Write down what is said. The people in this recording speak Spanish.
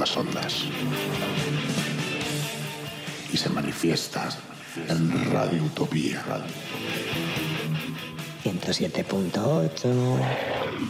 las ondas y se manifiesta en Radio Utopía 107.8.